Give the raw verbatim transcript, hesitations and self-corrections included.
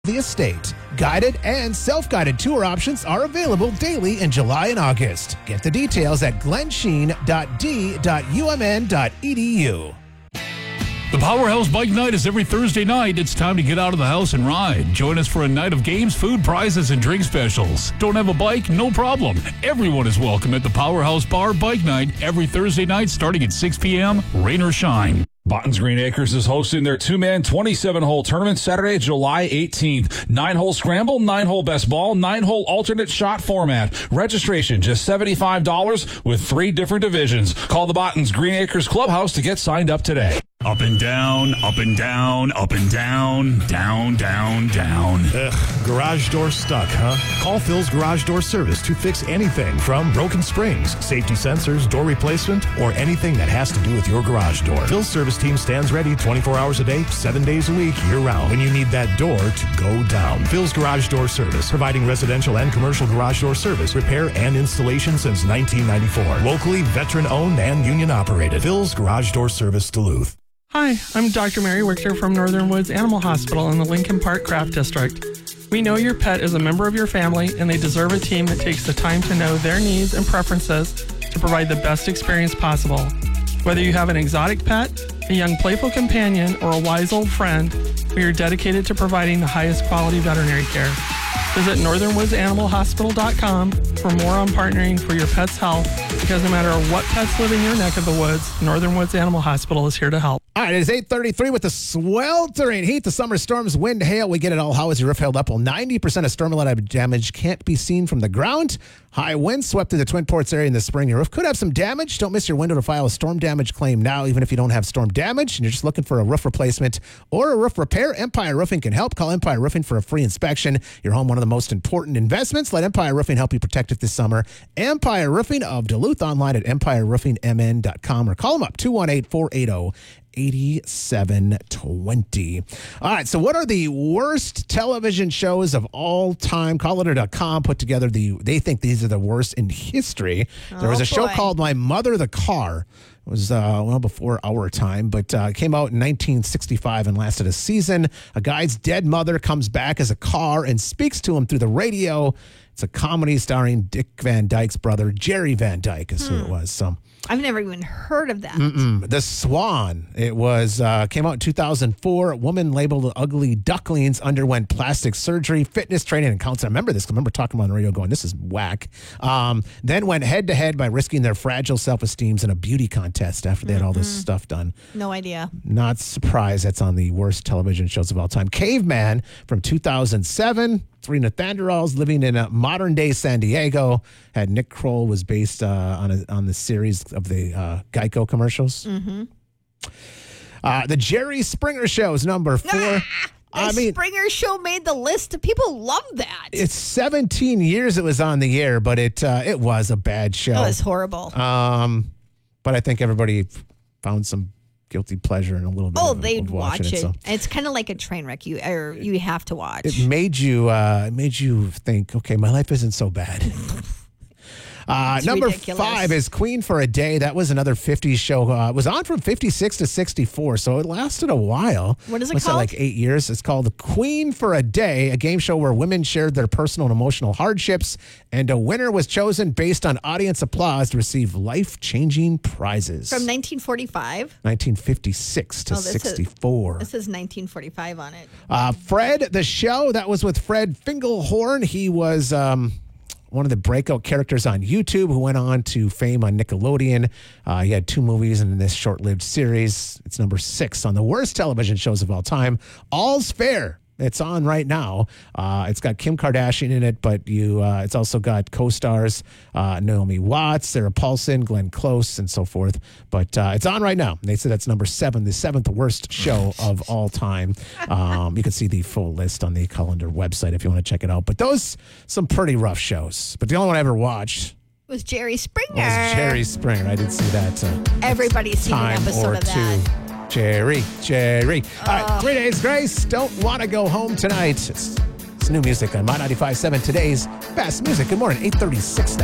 The estate. Guided and self-guided tour options are available daily in July and August. Get the details at glensheen dot d dot u m n dot e d u. The Powerhouse Bike Night is every Thursday night. It's time to get out of the house and ride. Join us for a night of games, food, prizes, and drink specials. Don't have a bike? No problem. Everyone is welcome at the Powerhouse Bar Bike Night every Thursday night starting at six p.m., rain or shine. Botton's Green Acres is hosting their two-man twenty-seven hole tournament Saturday, July eighteenth. Nine-hole scramble, nine-hole best ball, nine-hole alternate shot format. Registration just seventy-five dollars with three different divisions. Call the Botton's Green Acres Clubhouse to get signed up today. Up and down, up and down, up and down, down, down, down. Ugh, garage door stuck, huh? Call Phil's Garage Door Service to fix anything from broken springs, safety sensors, door replacement, or anything that has to do with your garage door. Phil's service team stands ready twenty-four hours a day, seven days a week, year-round when you need that door to go down. Phil's Garage Door Service, providing residential and commercial garage door service, repair, and installation since nineteen ninety-four. Locally, veteran-owned and union-operated. Phil's Garage Door Service, Duluth. Hi, I'm Doctor Mary Wichter from Northern Woods Animal Hospital in the Lincoln Park Craft District. We know your pet is a member of your family and they deserve a team that takes the time to know their needs and preferences to provide the best experience possible. Whether you have an exotic pet, a young playful companion, or a wise old friend, we are dedicated to providing the highest quality veterinary care. Visit northern woods animal hospital dot com for more on partnering for your pet's health, because no matter what pets live in your neck of the woods, Northern Woods Animal Hospital is here to help. All right, it is eight thirty-three with the sweltering heat, the summer storms, wind, hail. We get it all. How is your roof held up? Well, ninety percent of storm-related damage can't be seen from the ground. High winds swept through the Twin Ports area in the spring. Your roof could have some damage. Don't miss your window to file a storm damage claim now, even if you don't have storm damage and you're just looking for a roof replacement or a roof repair. Empire Roofing can help. Call Empire Roofing for a free inspection. Your home, one of the most important investments. Let Empire Roofing help you protect it this summer. Empire Roofing of Duluth, online at empire roofing m n dot com or call them up, two one eight, four eight zero, eight seven two zero. All right, so what are the worst television shows of all time? Caller dot com put together the, they think these are the worst in history. There was Oh, a show boy. called My Mother the Car. It was uh, well before our time, but uh, came out in nineteen sixty-five and lasted a season. A guy's dead mother comes back as a car and speaks to him through the radio. It's a comedy starring Dick Van Dyke's brother, Jerry Van Dyke, is who it was. So I've never even heard of that. Mm, The Swan. It was uh, came out in two thousand four. A woman labeled ugly ducklings underwent plastic surgery, fitness training, and counseling. I remember this. I remember talking about on the radio going, this is whack. Um, then went head-to-head by risking their fragile self-esteems in a beauty contest after they had all this stuff done. No idea. Not surprised that's on the worst television shows of all time. Caveman from two thousand seven. Three Nathaniels living in a modern-day San Diego. Had Nick Kroll was based uh, on a, on the series of the uh, Geico commercials. Mm-hmm. Uh, the Jerry Springer Show is number four. The I mean, Springer Show made the list. People love that. it's seventeen years it was on the air, but it uh, it was a bad show. That was horrible. Um, but I think everybody found some guilty pleasure in a little bit. oh, of, they'd of watch watching it. so. It's kind of like a train wreck. You or you have to watch. It made you uh, it made you think, okay, my life isn't so bad. Uh, It's number ridiculous. five is Queen for a Day. That was another fifties show. Uh, it was on from fifty-six to sixty-four, so it lasted a while. What is it Must have called? like eight years. It's called Queen for a Day, a game show where women shared their personal and emotional hardships, and a winner was chosen based on audience applause to receive life-changing prizes. From nineteen forty-five. nineteen fifty-six to Oh, this is- sixty-four. This is nineteen forty-five on it. Uh, Fred, the show, that was with Fred Fingelhorn. He was um, one of the breakout characters on YouTube who went on to fame on Nickelodeon. Uh, he had two movies in this short-lived series. It's number six on the worst television shows of all time. All's Fair. It's on right now. Uh, it's got Kim Kardashian in it, but you. Uh, it's also got co-stars uh, Naomi Watts, Sarah Paulson, Glenn Close, and so forth. But uh, it's on right now. They said that's number seven, the seventh worst show of all time. Um, you can see the full list on the Colander website if you want to check it out. But those, some pretty rough shows. But the only one I ever watched It was Jerry Springer. was Jerry Springer. I did see that uh, Everybody's seen an time episode or of two. that. Jerry, Jerry. All right, Three Days Grace. Don't want to go home tonight. It's, it's new music on My ninety-five point seven. Today's best music. Good morning, eight thirty-six now.